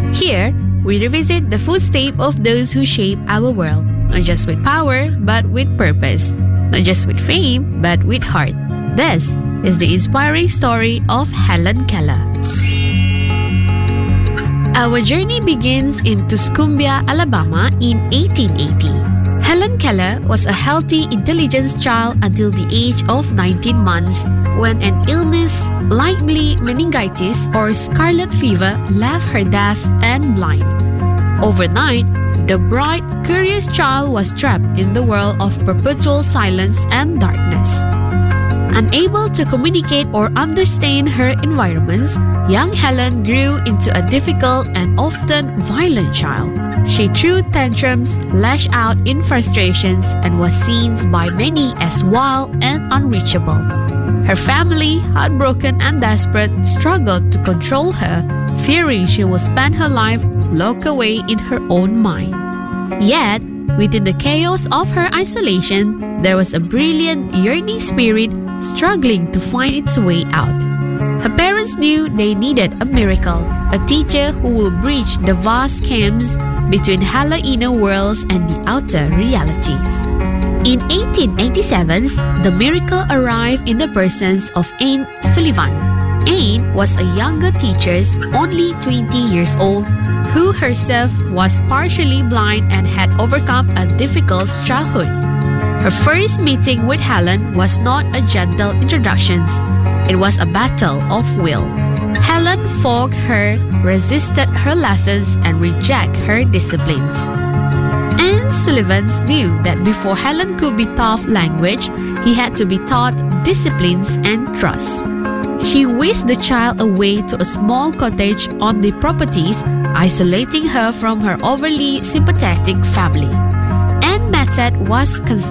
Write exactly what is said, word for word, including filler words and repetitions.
Here, we revisit the footsteps of those who shape our world, not just with power, but with purpose, not just with fame, but with heart. This is the inspiring story of Helen Keller. Our journey begins in Tuscumbia, Alabama in eighteen eighty. Helen Keller was a healthy intelligence child until the age of nineteen months when an illness, likely meningitis or scarlet fever, left her deaf and blind. Overnight, the bright, curious child was trapped in the world of perpetual silence and darkness. Unable to communicate or understand her environments, young Helen grew into a difficult and often violent child. She threw tantrums, lashed out in frustrations, and was seen by many as wild and unreachable. Her family, heartbroken and desperate, struggled to control her, fearing she would spend her life locked away in her own mind. Yet, within the chaos of her isolation, there was a brilliant, yearning spirit struggling to find its way out. Her parents knew they needed a miracle, a teacher who would bridge the vast gaps between her inner worlds and the outer realities. In eighteen eighty-seven, the miracle arrived in the persons of Anne Sullivan. Anne was a younger teacher, only twenty years old, who herself was partially blind and had overcome a difficult childhood. Her first meeting with Helen was not a gentle introduction. It was a battle of will. Helen fought her, resisted her lessons, and rejected her disciplines. Anne Sullivan knew that before Helen could be taught language, he had to be taught disciplines and trust. She whisked the child away to a small cottage on the properties, isolating her from her overly sympathetic family. Anne's method was constant.